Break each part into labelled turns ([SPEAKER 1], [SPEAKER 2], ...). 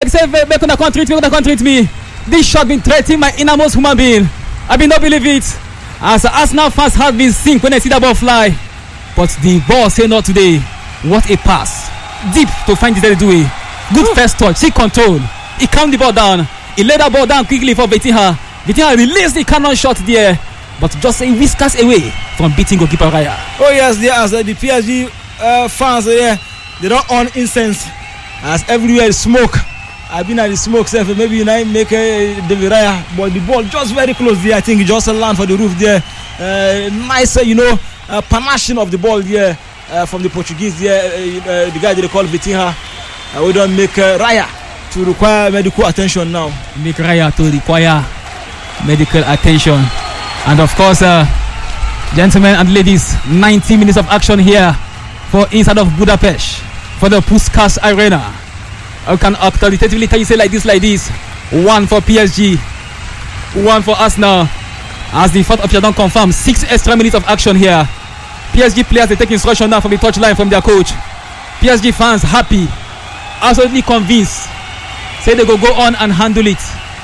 [SPEAKER 1] like say make una come treat me. This shot been threatening my innermost human being. I been not believe it. As Arsenal fans have been sink when they see that ball fly. But the ball say not today. What a pass. Deep to find Desiree. Good first touch. See control. He calmed the ball down. He laid that ball down quickly for Vitinha. Vitinha released the cannon shot there. But just a whiskers away from beating goalkeeper Raya.
[SPEAKER 2] Oh yes, as the PSG fans here, they don't on incense. As everywhere is smoke. I've been at the smoke self, maybe you might make David Raya, but the ball just very close there. I think it just land for the roof there. Nice, panation of the ball there from the Portuguese there. The guy they call Vitinha. We don't make Raya to require medical attention now.
[SPEAKER 1] Make Raya to require medical attention. And of course, gentlemen and ladies, 90 minutes of action here for inside of Budapest for the Puskás Arena. I can authoritatively tell you say like this. 1 for PSG, 1 for Arsenal. As the fourth official don't confirm, 6 extra minutes of action here. PSG players they take instruction now from the touchline from their coach. PSG fans happy, absolutely convinced. Say they go on and handle it.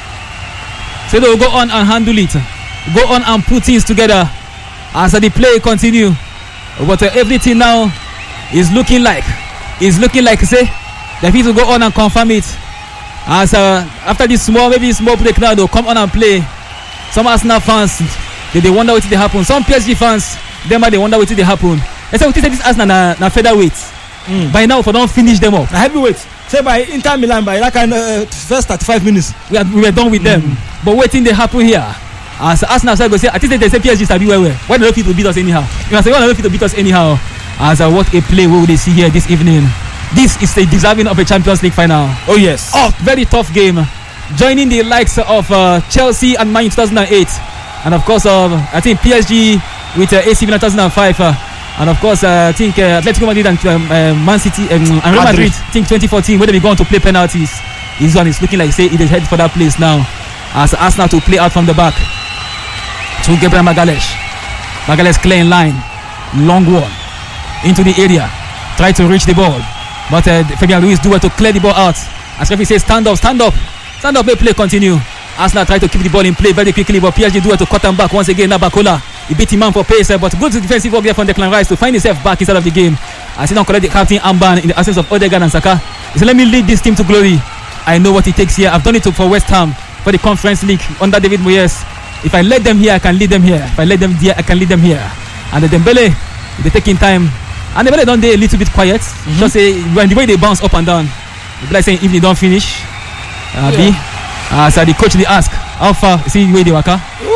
[SPEAKER 1] Go on and put things together as the play continue. But everything now is looking like say they need to go on and confirm it. As after this small break now, they'll come on and play. Some Arsenal fans they wonder what did happen. Some PSG fans they wonder what did happen. They say this Arsenal na featherweight. By now, if I don't finish them up,
[SPEAKER 2] heavyweight. Say by Inter Milan by that kind of first 35 minutes,
[SPEAKER 1] we were done with them. But waiting they happen here. As Arsenal side go say, I think they say PSG sabi well. Why they don't fit to beat us anyhow? You say why they don't fit to beat us anyhow? As what a play we will see here this evening. This is a deserving of a Champions League final.
[SPEAKER 2] Oh yes.
[SPEAKER 1] Very tough game. Joining the likes of Chelsea and Man in 2008, and of course I think PSG with AC Milan 2005, and of course I think Atletico Madrid and Man City and Real Madrid. I think 2014 where they be going to play penalties. This one is looking like say it is headed for that place now. As Arsenal to play out from the back to Gabriel Magalhaes. Magalhaes clear in line, long one into the area, try to reach the ball. But Fabian Ruiz do well to clear the ball out. As referee says, stand up, may play continue. Arsenal try to keep the ball in play very quickly, but PSG do well to cut them back once again. Now Bakola, he beat him man for pace, but good defensive work there from Declan Rice to find himself back inside of the game. As he don't collect the captain armband in the absence of Odegaard and Saka. He said, let me lead this team to glory. I know what it takes here. I've done it for West Ham for the Conference League under David Moyes. If I let them here, I can lead them here. If I let them here, I can lead them here. And the Dembele, they're taking time. And Dembele don't they a little bit quiet. Just say when the way they bounce up and down. It's like saying if they don't finish, so the coach they ask how far see the way they work.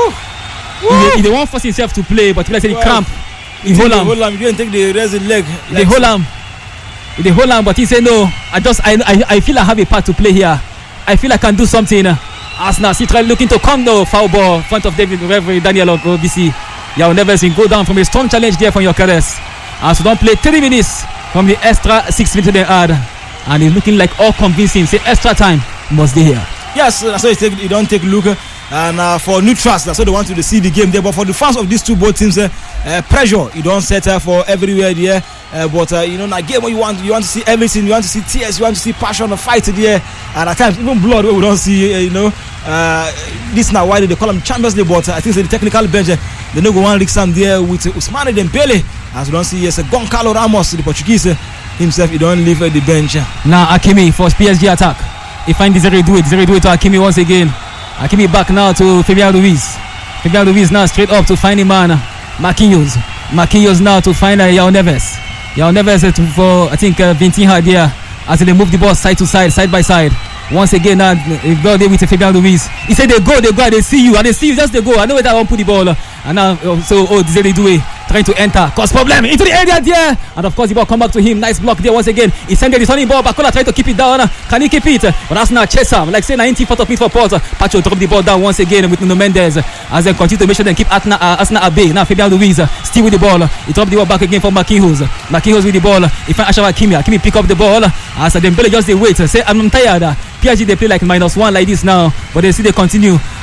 [SPEAKER 1] He they won't force himself to play, but like say the cramp. He hold him.
[SPEAKER 2] You didn't take the resin leg.
[SPEAKER 1] They hold him, but he said no. I feel I have a part to play here. I feel I can do something. Arsenal try looking to come though, foul ball in front of Reverend Daniel OBC. Yao Neves go down from a strong challenge there from your caress. As we don't play 3 minutes from the extra 6 minutes they add, and it's looking like all convincing. Say extra time must be here.
[SPEAKER 2] Yes, that's why you don't take look. And for neutrals, that's why they want to see the game there. But for the fans of these both teams, pressure you don't set for everywhere there. But a game where you want to see everything. You want to see tears. You want to see passion, a fight there. And at times even blood where we don't see. This now why they call them Champions League. But I think the technical bench they know go one Rick Sam there with Ousmane Dembele. As we don't see Goncalo Ramos, the Portuguese himself. He don't leave the bench.
[SPEAKER 1] Now Hakimi for PSG attack. He find Desiree do it to Hakimi once again. Hakimi back now to Fabian Ruiz. Fabian Ruiz now straight up to find him man Marquinhos now to find Yao Neves. Yao Neves for I think Vitinha there as they move the ball side to side, side by side. Once again now they go there with Fabian Ruiz. He said they go, they see you just they go. I know where I won't put the ball. And now Desiree Doué trying to enter, cause problem into the area there, and of course the ball come back to him. Nice block there once again. He sent the running ball. Bakola trying to keep it down. Can he keep it? But Arsenal chase him like say 90th of for Port. Pacho drop the ball down once again with Nuno Mendes as they continue to make sure they keep Arsenal at bay. Now Fabian Ruiz still with the ball. He dropped the ball back again for Marquinhos with the ball. He find Achraf Hakimi pick up the ball as Dembele just they wait. Say I'm tired. PSG they play like -1 like this now, but they continue.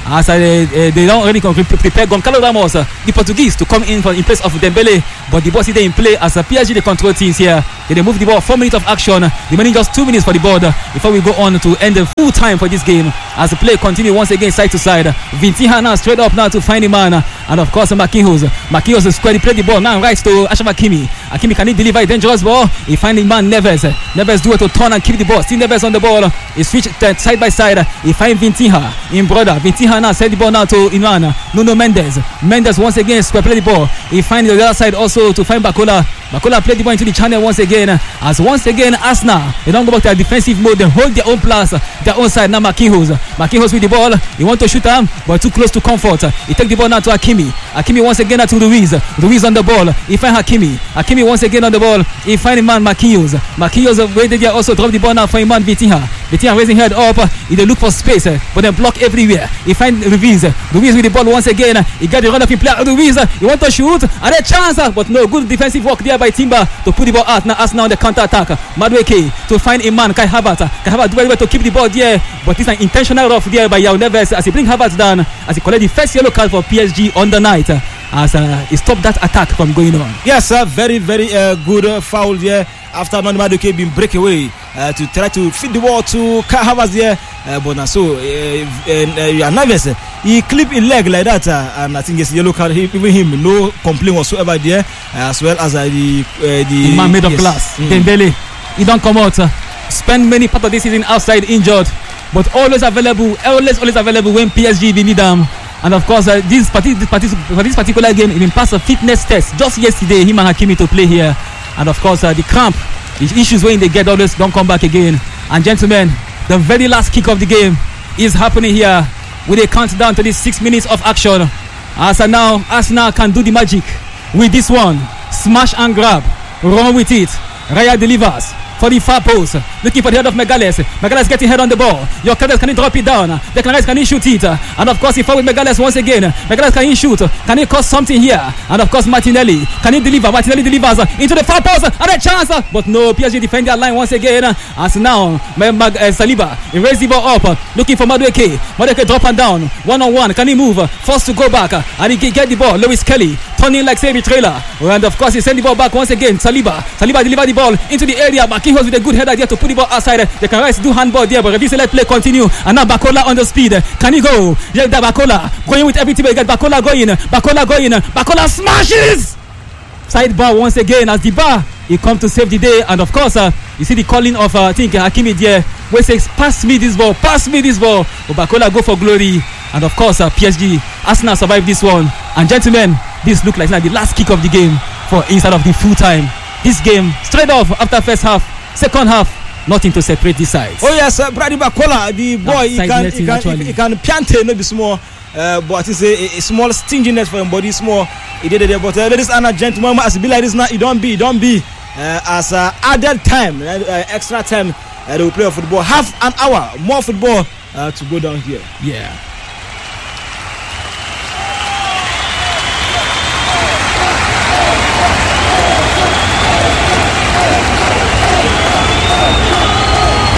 [SPEAKER 1] as they don't already prepare Goncalo Ramos, the Portuguese, to come in place of Dembele, but the ball is there in play as a PSG they control things here. They move the ball, 4 minutes of action, remaining just 2 minutes for the board before we go on to end the full time for this game as the play continue once again side to side. Vitinha now straight up now to find the man, and of course Marquinhos is squarely play the ball now right to Achraf Hakimi. Can he deliver a dangerous ball? He find the man Neves do it to turn and keep the ball. Still Neves on the ball. He switch side by side. He find Vitinha in brother. Vitinha now send the ball now to Nuno Mendes. Mendes once again square play the ball. He find the other side also to find Bakola. Bakola play the ball into the channel once again. As once again Arsenal, they don't go back to their defensive mode. They hold their own plus, their own side. Now Marquinhos with the ball. He want to shoot him, but too close to comfort. He take the ball now to Hakimi once again now to Ruiz on the ball. He find Hakimi once again on the ball. He find the man Marquinhos waited there, also drop the ball now for him man Vitinha raising head up. He they look for space, but they block everywhere. He find Ruiz with the ball once again. He got the run up in play. Ruiz, he want to shoot, and a chance, but no good defensive work there by Timber to put the ball out. Now Arsenal on the counter attack. Madueke to find a man Kai Havertz. Kai Havertz do very well to keep the ball there, but it's an intentional rough there by João Neves as he bring Havertz down as he collect the first yellow card for PSG on the night as he stopped that attack from going on.
[SPEAKER 2] Yes, very good foul there after Madueke being break away to try to feed the ball to Kai Havertz there, but now so Neves he clip his leg like that, and I think it's yellow card. Even him no complaint whatsoever there, as well as the
[SPEAKER 1] man made of glass. Dembele, he don't come out. Spend many part of this season outside injured, but always available when PSG need them. And of course, this particular game, he passed a fitness test just yesterday. Him and Hakimi to play here, and of course, the cramp, the issues when they get always don't come back again. And gentlemen, the very last kick of the game is happening here with a countdown to the 6 minutes of action. As now, Arsenal can do the magic with this one. Smash and grab, run with it. Raya delivers for the far post, looking for the head of Megales. Megales getting head on the ball. Gyökeres, can he drop it down? Declan Rice, can he shoot it? And of course he fought with Megales once again. Megales, can he shoot? Can he cause something here? And of course Martinelli, can he deliver? Martinelli delivers into the far post and a chance, but no, PSG defend their line once again. As now Saliba, he raised the ball up, looking for Madueke. Madueke drop and down, one-on-one. Can he move? Forced to go back, and he get the ball. Lewis Kelly turning like Semi Trailer, and of course he send the ball back once again. Saliba deliver the ball into the area. Marquinhos with a good head idea to put the ball outside. They can rise do handball there, but Revisi let play continue. And now Bakola on the speed. Can he go? Yeah, Bakola going with everything. Get Bakola going. Bakola smashes. Sidebar once again as the bar he come to save the day. And of course you see the calling of I think Hakimi there, where says pass me this ball. But Bakola go for glory. And of course PSG Arsenal survive this one. And gentlemen, this look like the last kick of the game for inside of the full time. This game straight off after first half, second half, nothing to separate the sides.
[SPEAKER 2] Oh yes, Brady Bakola, the boy, he can piante maybe small, but it's a small stinginess for him, body small. He did it, but ladies and gentlemen, as be like this now, it don't be as added time, extra time. They will play football, half an hour more football to go down here.
[SPEAKER 1] Yeah.